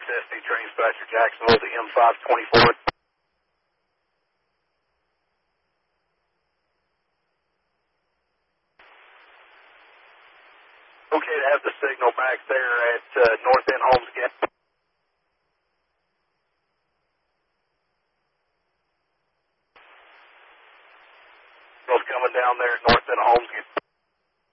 SD Train Dispatcher Jacksonville to M524. Okay to have the signal back there at North End Homes again. Coming down there at North End Homes again.